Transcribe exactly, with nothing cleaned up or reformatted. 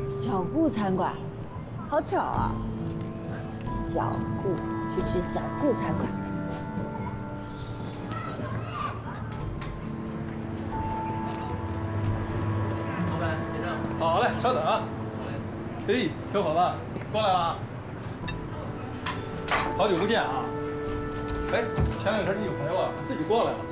小顾餐馆，好巧啊！小顾去吃小顾餐馆。 老板结账。 好嘞，稍等啊。哎，小伙子，过来了啊！好久不见啊！哎，前两天你就回了，自己过来了。